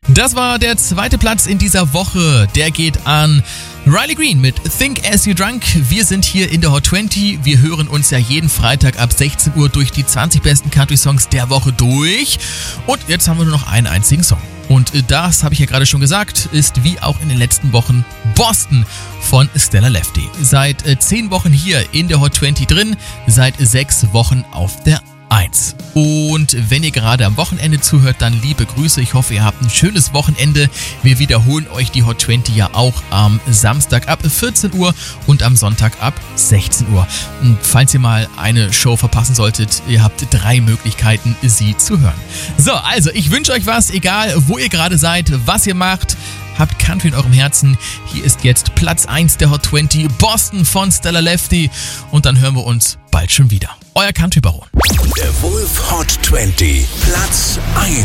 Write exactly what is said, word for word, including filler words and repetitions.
Das war der zweite Platz in dieser Woche. Der geht an Riley Green mit Think As You Drunk. Wir sind hier in der Hot zwanzig. Wir hören uns ja jeden Freitag ab sechzehn Uhr durch die zwanzig besten Country-Songs der Woche durch. Und jetzt haben wir nur noch einen einzigen Song. Und das, habe ich ja gerade schon gesagt, ist wie auch in den letzten Wochen Boston von Stella Lefty. Seit äh, zehn Wochen hier in der Hot zwanzig drin, seit sechs Wochen auf der eins. Und wenn ihr gerade am Wochenende zuhört, dann liebe Grüße. Ich hoffe, ihr habt ein schönes Wochenende. Wir wiederholen euch die Hot zwanzig ja auch am Samstag ab vierzehn Uhr und am Sonntag ab sechzehn Uhr. Und falls ihr mal eine Show verpassen solltet, ihr habt drei Möglichkeiten, sie zu hören. So, also ich wünsche euch was, egal wo ihr gerade seid, was ihr macht. Habt Country in eurem Herzen. Hier ist jetzt Platz eins der Hot zwanzig, Boston von Stella Lefty. Und dann hören wir uns bald schon wieder. Euer Country Baron. Der Wolf Hot zwanzig, Platz eins.